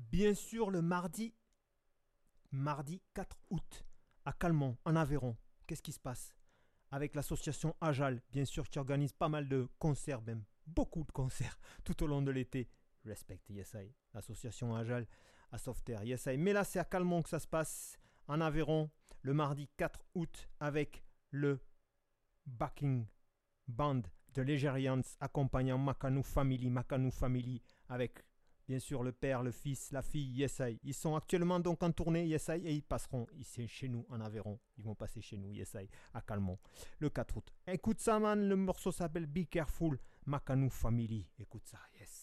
Bien sûr, le mardi 4 août, à Calmont, en Aveyron. Qu'est-ce qui se passe? Avec l'association Ajal, bien sûr, qui organise pas mal de concerts, même beaucoup de concerts tout au long de l'été. Respect, yes I. L'association Ajal à Sauveterre, yes I. Mais là, c'est à Calmont que ça se passe, en Aveyron, le mardi 4 août, avec le backing band de Legerians accompagnant Makanu Family, avec bien sûr le père, le fils, la fille, yes I. Ils sont actuellement donc en tournée, yes I, et ils passeront ici chez nous en Aveyron. Ils vont passer chez nous, yes I, à Calmont, le 4 août. Écoute ça, man, le morceau s'appelle Be Careful, Makanu Family. Écoute ça, yes.